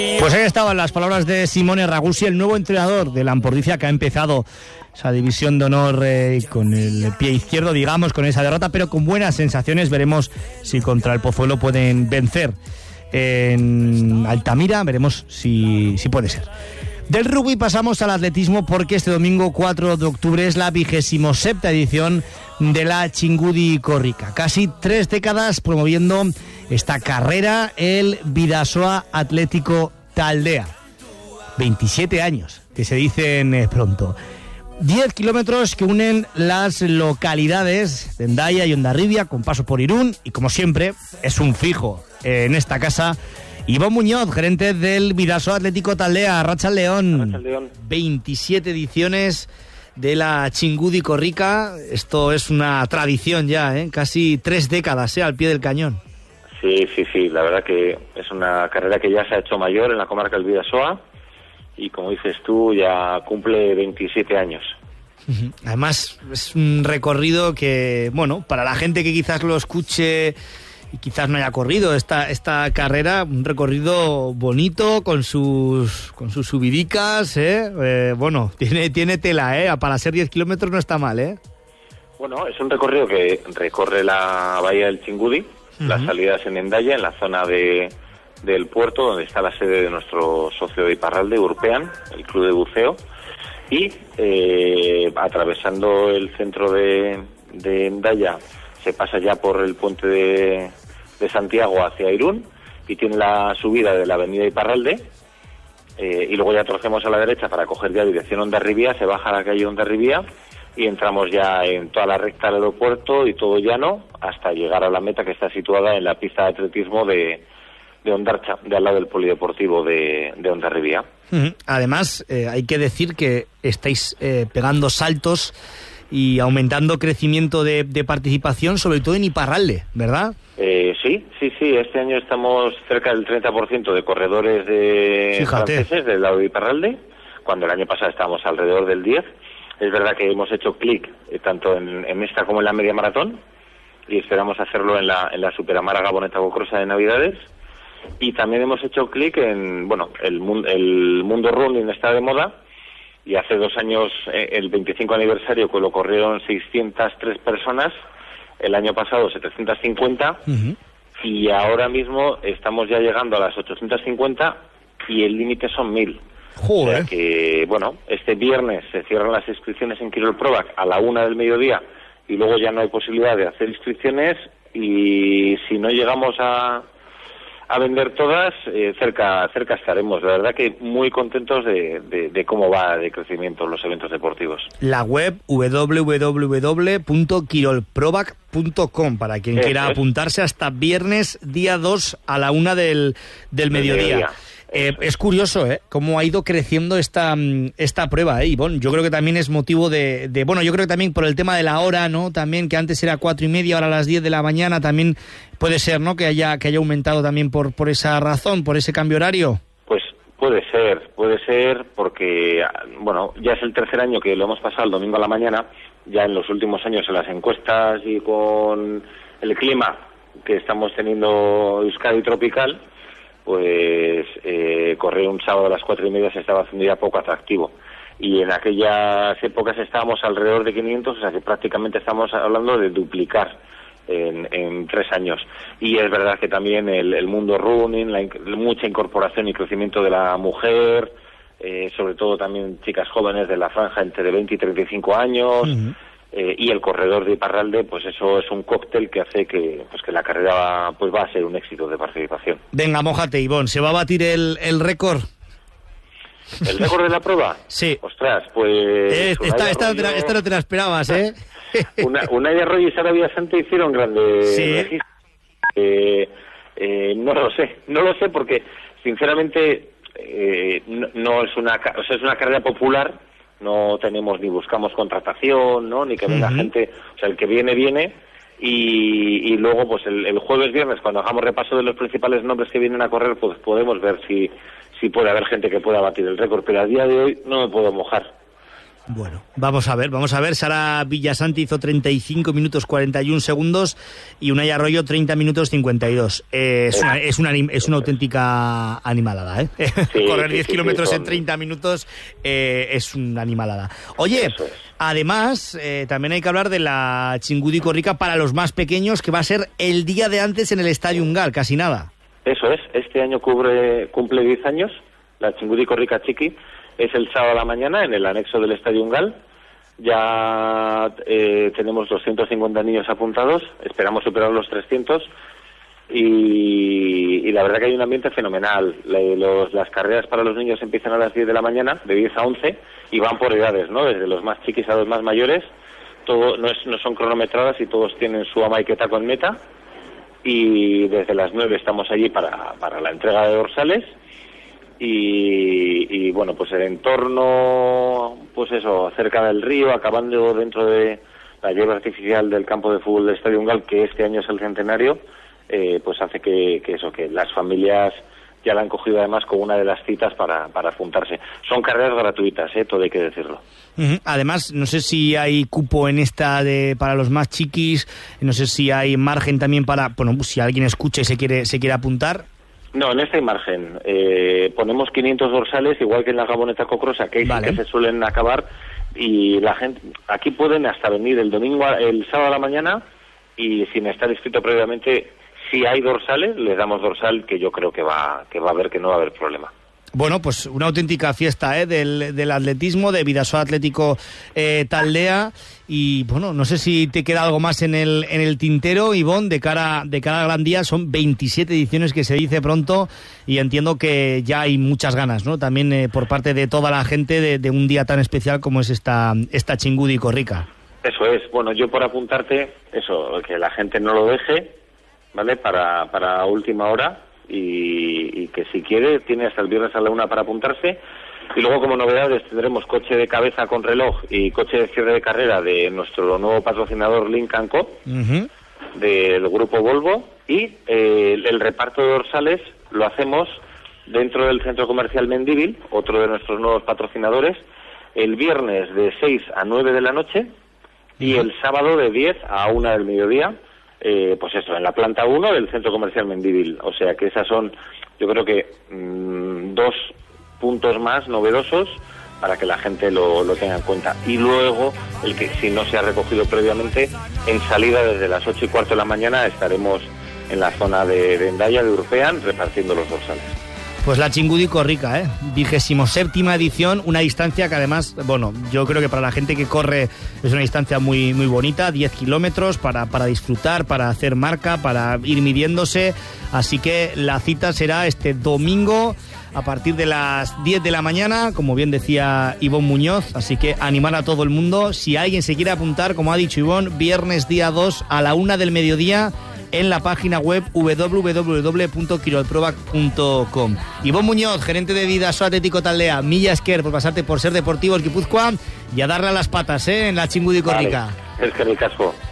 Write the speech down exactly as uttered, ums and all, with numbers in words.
Pues ahí estaban las palabras de Simone Ragusi, el nuevo entrenador de la Ampordicia, que ha empezado esa división de honor eh, con el pie izquierdo, digamos, con esa derrota, pero con buenas sensaciones. Veremos si contra el Pozuelo pueden vencer en Altamira, veremos si, si puede ser. Del rugby pasamos al atletismo, porque este domingo cuatro de octubre es la vigésimo séptima edición de la Txingudi Korrika. Casi tres décadas promoviendo esta carrera el Bidasoa Atlético Taldea. veintisiete años, que se dicen eh, pronto. diez kilómetros que unen las localidades de Hendaya y Hondarribia, con paso por Irún, y como siempre es un fijo eh, en esta casa, Iván Muñoz, gerente del Bidasoa Atlético Taldea. Arratsaldeon. veintisiete ediciones de la Txingudi Korrika. Esto es una tradición ya, ¿eh? Casi tres décadas, ¿eh? Al pie del cañón. Sí, sí, sí. La verdad que es una carrera que ya se ha hecho mayor en la comarca del Bidasoa y, como dices tú, ya cumple veintisiete años. Además, es un recorrido que, bueno, para la gente que quizás lo escuche y quizás no haya corrido esta esta carrera, un recorrido bonito con sus con sus subidicas, ¿eh? Eh, bueno, tiene tiene tela, ¿eh? Para ser diez kilómetros no está mal, ¿eh? Bueno, es un recorrido que recorre la bahía del Txingudi, uh-huh. Las salidas en Hendaya, en la zona de del puerto, donde está la sede de nuestro socio de Iparralde, Urpean, el club de buceo, y eh, atravesando el centro de, de Hendaya, se pasa ya por el puente de, de Santiago hacia Irún y tiene la subida de la avenida Iparralde, eh, y luego ya torcemos a la derecha para coger ya dirección Hondarribia, se baja a la calle Hondarribia y entramos ya en toda la recta del aeropuerto y todo llano hasta llegar a la meta, que está situada en la pista de atletismo de, de Hondarcha, de al lado del polideportivo de, de Hondarribia. Uh-huh. Además, eh, hay que decir que estáis eh, pegando saltos y aumentando crecimiento de, de participación, sobre todo en Iparralde, ¿verdad? Eh, sí, sí, sí. Este año estamos cerca del treinta por ciento de corredores de franceses del lado de Iparralde, cuando el año pasado estábamos alrededor del diez. Es verdad que hemos hecho clic eh, tanto en, en esta como en la media maratón, y esperamos hacerlo en la, en la Superamara Gaboneta Bocrosa de Navidades. Y también hemos hecho clic en, bueno, el, el mundo running está de moda, y hace dos años, el veinticinco aniversario, que lo corrieron seiscientas tres personas, el año pasado setecientas cincuenta, uh-huh. Y ahora mismo estamos ya llegando a las ochocientas cincuenta y el límite son mil. Joder. O sea que, bueno, este viernes se cierran las inscripciones en Kirol Provac a la una del mediodía y luego ya no hay posibilidad de hacer inscripciones, y si no llegamos a... a vender todas, eh, cerca cerca estaremos. La verdad que muy contentos de, de, de cómo va de crecimiento los eventos deportivos. La web doble u doble u doble u punto kirol provac punto com para quien Eso quiera es. apuntarse hasta viernes día dos a la una del, del mediodía. mediodía. Eh, es curioso, ¿eh? Cómo ha ido creciendo esta esta prueba, ¿eh, Ivonne? Yo creo que también es motivo de, de... Bueno, yo creo que también por el tema de la hora, ¿no? También, que antes era cuatro y media, ahora a las diez de la mañana, también puede ser, ¿no? Que haya que haya aumentado también por, por esa razón, por ese cambio horario. Pues puede ser, puede ser, porque, bueno, ya es el tercer año que lo hemos pasado el domingo a la mañana. Ya en los últimos años, en las encuestas y con el clima que estamos teniendo Euskadi tropical, pues eh, correr un sábado a las cuatro y media se estaba haciendo ya poco atractivo, y en aquellas épocas estábamos alrededor de quinientos, o sea que prácticamente estamos hablando de duplicar en, en tres años. Y es verdad que también el, el mundo running, la, mucha incorporación y crecimiento de la mujer, eh, sobre todo también chicas jóvenes de la franja entre veinte y treinta y cinco años, uh-huh. Eh, y el corredor de Iparralde, pues eso es un cóctel que hace que pues que la carrera va, pues va a ser un éxito de participación. Venga, mójate, Ivonne, ¿se va a batir el, el récord? ¿El récord de la prueba? Sí. Ostras, pues... Eh, esta, esta, Arroyo... esta no te la esperabas, ¿eh? Una, Unai Arroyo y Sarabia Santa hicieron grandes sí. registros. Eh, eh, no lo sé, no lo sé porque, sinceramente, eh, no, no es una... O sea, es una carrera popular. No tenemos ni buscamos contratación, ¿no? Ni que venga uh-huh. gente, o sea, el que viene, viene, y, y luego, pues el, el jueves, viernes, cuando hagamos repaso de los principales nombres que vienen a correr, pues podemos ver si, si puede haber gente que pueda batir el récord, pero a día de hoy no me puedo mojar. Bueno, vamos a ver, vamos a ver. Sara Villasanti hizo treinta y cinco minutos cuarenta y uno segundos y Unai Arroyo treinta minutos cincuenta y dos. Eh, es, una, es, una, es una auténtica animalada, ¿eh? Sí, correr sí, diez sí, kilómetros sí, en treinta minutos eh, es una animalada. Oye, es. además, eh, también hay que hablar de la Txingudi Korrika para los más pequeños, que va a ser el día de antes en el Estadio Ungal, casi nada. Eso es, este año cubre, cumple diez años, la Txingudi Korrika Txiki. Es el sábado a la mañana en el anexo del Estadio Ungal. Ya eh, tenemos doscientos cincuenta niños apuntados, esperamos superar los trescientos y, y la verdad que hay un ambiente fenomenal. Le, los, las carreras para los niños empiezan a las diez de la mañana, de diez a once, y van por edades, ¿no? Desde los más chiquis a los más mayores. Todo, no, es, no son cronometradas y todos tienen su ama y quetaco en meta. Y desde las nueve estamos allí para, para la entrega de dorsales. Y, y bueno, pues el entorno, pues eso, cerca del río, acabando dentro de la hierba artificial del campo de fútbol del Estadio Ungal, que este año es el centenario, eh, pues hace que, que eso, que las familias ya la han cogido además como una de las citas para, para apuntarse. Son carreras gratuitas, eh, todo hay que decirlo. Uh-huh. Además, no sé si hay cupo en esta de para los más chiquis, no sé si hay margen también para, bueno, si alguien escucha y se quiere, se quiere apuntar. No, en esta hay margen. Eh, ponemos quinientos dorsales, igual que en la Gaboneta Cocrosa, que, vale. que se suelen acabar, y la gente aquí pueden hasta venir el domingo, el sábado a la mañana, y sin estar inscrito previamente, si hay dorsales, les damos dorsal, que yo creo que va, que va a haber, que no va a haber problema. Bueno, pues una auténtica fiesta ¿eh? del, del atletismo, de Bidasoa Atlético eh, Taldea. Y bueno, no sé si te queda algo más en el en el tintero, Ivonne, de cara, de cara al gran día. Son veintisiete ediciones, que se dice pronto, y entiendo que ya hay muchas ganas, ¿no? También eh, por parte de toda la gente de, de un día tan especial como es esta, esta Txingudi Korrika. Eso es. Bueno, yo por apuntarte, eso, que la gente no lo deje, ¿vale? Para, para última hora. Y, y que si quiere tiene hasta el viernes a la una para apuntarse. Y luego, como novedades, tendremos coche de cabeza con reloj y coche de cierre de carrera de nuestro nuevo patrocinador Lynk and Co, uh-huh. del grupo Volvo, y eh, el, el reparto de dorsales lo hacemos dentro del centro comercial Mendívil, otro de nuestros nuevos patrocinadores, el viernes de seis a nueve de la noche y uh-huh. el sábado de diez a una del mediodía. Eh, pues eso, en la planta uno del centro comercial Mendívil. O sea que esas son, yo creo que mmm, dos puntos más novedosos para que la gente lo, lo tenga en cuenta. Y luego, el que si no se ha recogido previamente, en salida desde las ocho y cuarto de la mañana estaremos en la zona de, de Hendaya, de Urpean, repartiendo los dorsales. Pues la Txingudi Korrika, ¿eh? vigésimo séptima edición, una distancia que además, bueno, yo creo que para la gente que corre es una distancia muy muy bonita, diez kilómetros para, para disfrutar, para hacer marca, para ir midiéndose, así que la cita será este domingo a partir de las diez de la mañana, como bien decía Ivonne Muñoz, así que animar a todo el mundo, si alguien se quiere apuntar, como ha dicho Ivonne, viernes día dos a la una del mediodía, en la página web doble u doble u doble u punto kirolprobac punto com. Ivonne Muñoz, gerente de Bidasoa Atlético Taldea, milla esker por pasarte por Ser Deportivos Guipúzcoa y a darle a las patas ¿eh? en la Txingudi Korrika. Vale. Es que mi casco.